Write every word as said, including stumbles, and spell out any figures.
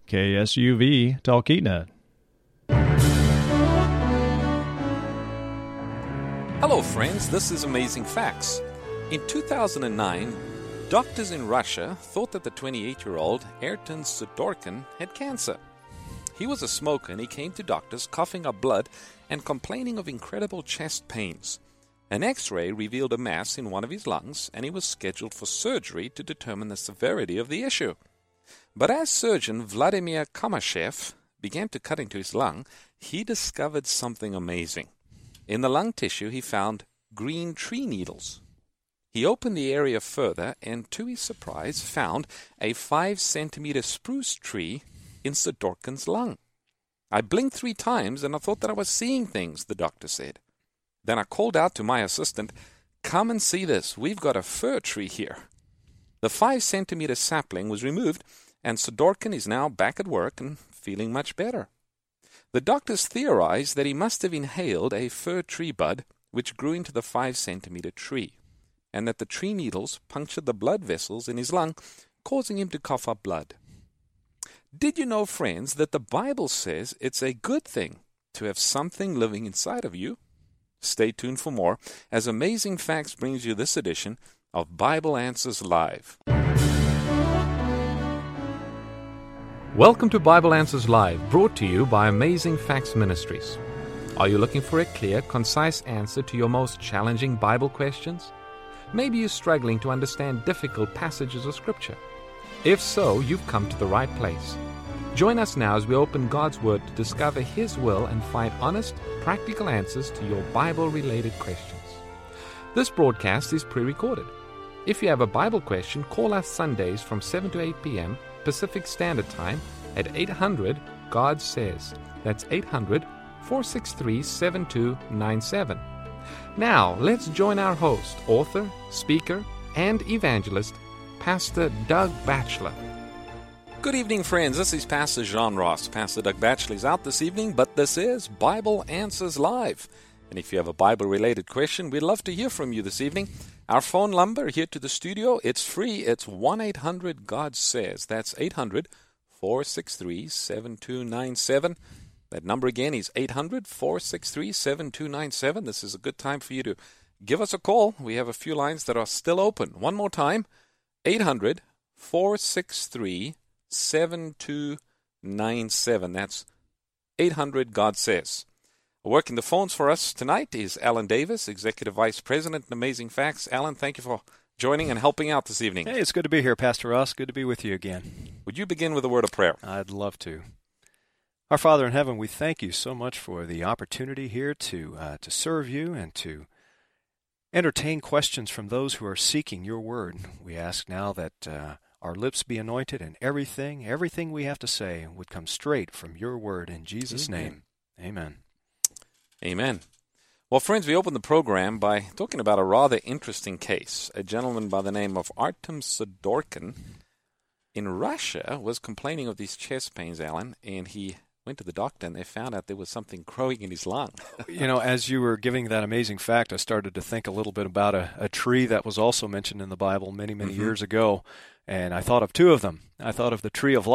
K S U V, Talkeetna. Hello friends, this is Amazing Facts. In two thousand nine, doctors in Russia thought that the twenty-eight-year-old Ayrton Sidorkin had cancer. He was a smoker and he came to doctors coughing up blood and complaining of incredible chest pains. An X-ray revealed a mass in one of his lungs and he was scheduled for surgery to determine the severity of the issue. But as surgeon Vladimir Kamashev began to cut into his lung, he discovered something amazing. In the lung tissue, he found green tree needles. He opened the area further and, to his surprise, found a five-centimeter spruce tree in Sidorkin's lung. I blinked three times and I thought that I was seeing things, the doctor said. Then I called out to my assistant, "Come and see this. We've got a fir tree here." The five-centimeter sapling was removed, and Sidorkin is now back at work and feeling much better. The doctors theorized that he must have inhaled a fir tree bud which grew into the five-centimeter tree, and that the tree needles punctured the blood vessels in his lung, causing him to cough up blood. Did you know, friends, that the Bible says it's a good thing to have something living inside of you? Stay tuned for more as Amazing Facts brings you this edition of Bible Answers Live. Welcome to Bible Answers Live, brought to you by Amazing Facts Ministries. Are you looking for a clear, concise answer to your most challenging Bible questions? Maybe you're struggling to understand difficult passages of Scripture. If so, you've come to the right place. Join us now as we open God's Word to discover His will and find honest, practical answers to your Bible-related questions. This broadcast is pre-recorded. If you have a Bible question, call us Sundays from seven to eight p.m. Pacific Standard Time at eight hundred God Says. That's eight hundred, four six three, seven two nine seven. Now, let's join our host, author, speaker, and evangelist, Pastor Doug Batchelor. Good evening, friends. This is Pastor John Ross. Pastor Doug Batchelor is out this evening, but this is Bible Answers Live. And if you have a Bible-related question, we'd love to hear from you this evening. Our phone number here to the studio, it's free. It's one eight hundred God Says. That's eight hundred, four six three, seven two nine seven. That number again is eight hundred, four six three, seven two nine seven. This is a good time for you to give us a call. We have a few lines that are still open. One more time, eight hundred, four six three, seven two nine seven. That's eight hundred God Says. Working the phones for us tonight is Alan Davis, Executive Vice President in Amazing Facts. Alan, thank you for joining and helping out this evening. Hey, it's good to be here, Pastor Ross. Good to be with you again. Would you begin with a word of prayer? I'd love to. Our Father in heaven, we thank you so much for the opportunity here to uh, to serve you and to entertain questions from those who are seeking your word. We ask now that uh, our lips be anointed and everything, everything we have to say would come straight from your word in Jesus' Amen. name. Amen. Amen. Well, friends, we opened the program by talking about a rather interesting case. A gentleman by the name of Artem Sidorkin in Russia was complaining of these chest pains, Alan, and he went to the doctor and they found out there was something growing in his lung. You know, as you were giving that amazing fact, I started to think a little bit about a, a tree that was also mentioned in the Bible many, many mm-hmm. years ago, and I thought of two of them. I thought of the tree of life.